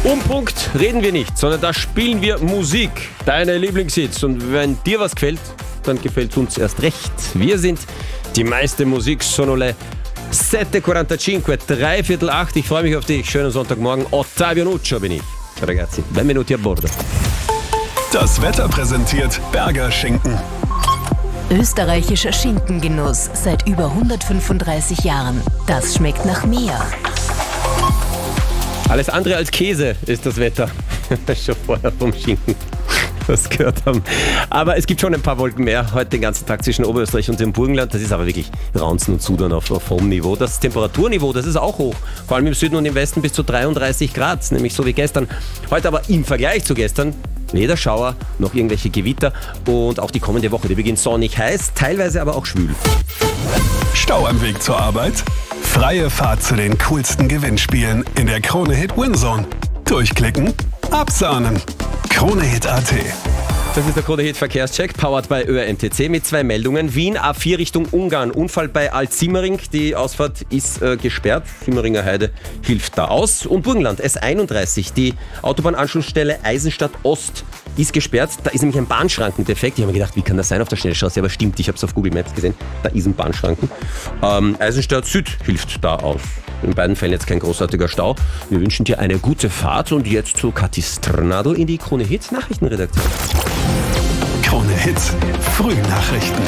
Um Punkt reden wir nicht, sondern da spielen wir Musik. Deine Lieblingshits. Und wenn dir was gefällt, dann gefällt es uns erst recht. Wir sind die meiste Musik. Sono le 7.45, 7:45. Ich freue mich auf dich. Schönen Sonntagmorgen. Ottavio Nuccio bin ich. Ragazzi, benvenuti a bordo. Das Wetter präsentiert Berger Schinken. Österreichischer Schinkengenuss seit über 135 Jahren. Das schmeckt nach mehr. Alles andere als Käse ist das Wetter. Schon vorher vom Schinken was gehört haben. Aber es gibt schon ein paar Wolken mehr heute den ganzen Tag zwischen Oberösterreich und dem Burgenland. Das ist aber wirklich Raunzen und Sudern auf hohem Niveau. Das Temperaturniveau, das ist auch hoch. Vor allem im Süden und im Westen bis zu 33 Grad, nämlich so wie gestern. Heute aber im Vergleich zu gestern weder Schauer noch irgendwelche Gewitter. Und auch die kommende Woche, die beginnt sonnig heiß, teilweise aber auch schwül. Stau am Weg zur Arbeit? Freie Fahrt zu den coolsten Gewinnspielen in der Krone-Hit Winzone. Durchklicken, absahnen. Krone-Hit.at. Das ist der Krone-Hit Verkehrscheck, powered by ÖRNTC mit 2 Meldungen. Wien, A4 Richtung Ungarn. Unfall bei Alt-Simmering. Die Ausfahrt ist gesperrt. Simmeringer Heide hilft da aus. Und Burgenland, S31. Die Autobahnanschlussstelle Eisenstadt Ost ist gesperrt. Da ist nämlich ein Bahnschrankendefekt. Ich habe mir gedacht, wie kann das sein auf der Schnellstraße? Aber stimmt, ich habe es auf Google Maps gesehen. Da ist ein Bahnschranken. Eisenstadt Süd hilft da aus. In beiden Fällen jetzt kein großartiger Stau. Wir wünschen dir eine gute Fahrt und jetzt zu Kathi Strnadl in die Krone-Hit Nachrichtenredaktion. Krone-Hit Frühnachrichten.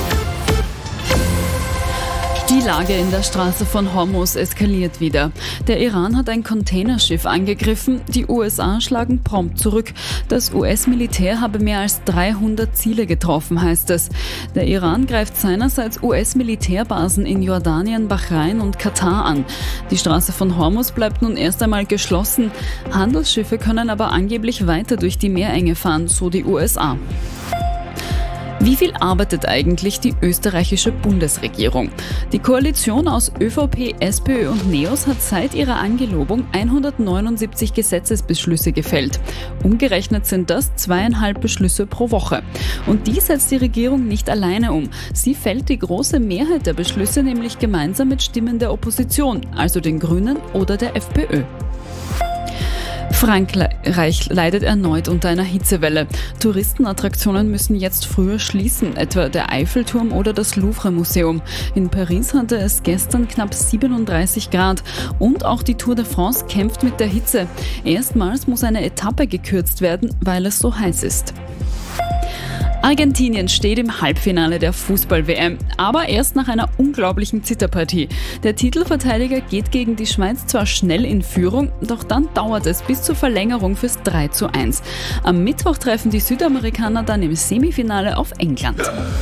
Die Lage in der Straße von Hormuz eskaliert wieder. Der Iran hat ein Containerschiff angegriffen, die USA schlagen prompt zurück. Das US-Militär habe mehr als 300 Ziele getroffen, heißt es. Der Iran greift seinerseits US-Militärbasen in Jordanien, Bahrain und Katar an. Die Straße von Hormuz bleibt nun erst einmal geschlossen. Handelsschiffe können aber angeblich weiter durch die Meerenge fahren, so die USA. Wie viel arbeitet eigentlich die österreichische Bundesregierung? Die Koalition aus ÖVP, SPÖ und NEOS hat seit ihrer Angelobung 179 Gesetzesbeschlüsse gefällt. Umgerechnet sind das 2,5 Beschlüsse pro Woche. Und die setzt die Regierung nicht alleine um. Sie fällt die große Mehrheit der Beschlüsse nämlich gemeinsam mit Stimmen der Opposition, also den Grünen oder der FPÖ. Frankreich leidet erneut unter einer Hitzewelle. Touristenattraktionen müssen jetzt früher schließen, etwa der Eiffelturm oder das Louvre-Museum. In Paris hatte es gestern knapp 37 Grad. Und auch die Tour de France kämpft mit der Hitze. Erstmals muss eine Etappe gekürzt werden, weil es so heiß ist. Argentinien steht im Halbfinale der Fußball-WM, aber erst nach einer unglaublichen Zitterpartie. Der Titelverteidiger geht gegen die Schweiz zwar schnell in Führung, doch dann dauert es bis zur Verlängerung fürs 3:1. Am Mittwoch treffen die Südamerikaner dann im Semifinale auf England.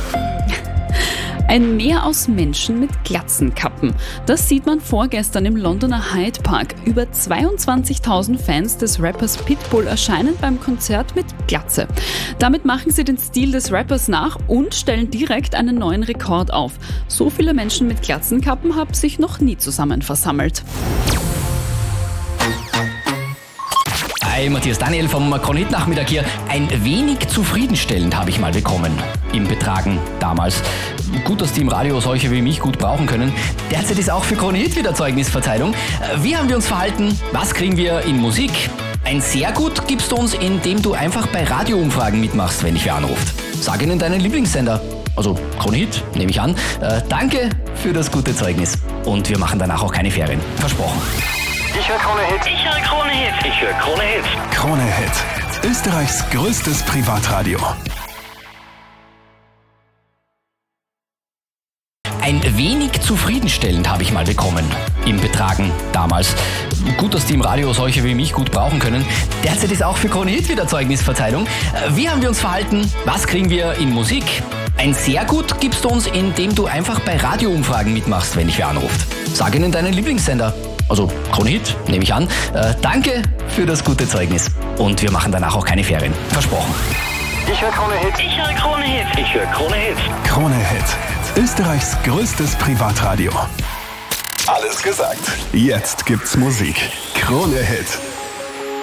Ein Meer aus Menschen mit Glatzenkappen. Das sieht man vorgestern im Londoner Hyde Park. Über 22.000 Fans des Rappers Pitbull erscheinen beim Konzert mit Glatze. Damit machen sie den Stil des Rappers nach und stellen direkt einen neuen Rekord auf. So viele Menschen mit Glatzenkappen haben sich noch nie zusammen versammelt. Hi, Matthias Daniel vom Krone-Hit-Nachmittag hier. Ein wenig zufriedenstellend habe ich mal bekommen im Betragen damals. Gut, dass die im Radio solche wie mich gut brauchen können. Derzeit ist auch für Krone-Hit wieder Zeugnisverteilung. Wie haben wir uns verhalten? Was kriegen wir in Musik? Ein sehr gut gibst du uns, indem du einfach bei Radioumfragen mitmachst, wenn dich wer anruft. Sag ihnen deinen Lieblingssender. Also Krone-Hit, nehme ich an. Danke für das gute Zeugnis. Und wir machen danach auch keine Ferien. Versprochen. Ich höre Krone-Hit. Ich höre Krone-Hit. Ich höre Krone-Hit. Krone-Hit. Österreichs größtes Privatradio. Ein wenig zufriedenstellend habe ich mal bekommen im Betragen damals. Gut, dass die im Radio solche wie mich gut brauchen können. Derzeit ist auch für Krone-Hit wieder Zeugnisverteilung. Wie haben wir uns verhalten? Was kriegen wir in Musik? Ein sehr gut gibst du uns, indem du einfach bei Radioumfragen mitmachst, wenn dich wer anruft. Sag ihnen deinen Lieblingssender. Also Krone-Hit, nehme ich an. Danke für das gute Zeugnis. Und wir machen danach auch keine Ferien. Versprochen. Ich höre Krone-Hit. Ich höre Krone-Hit. Ich höre Krone-Hit. Krone-Hit. Österreichs größtes Privatradio. Alles gesagt. Jetzt gibt's Musik. Krone-Hit.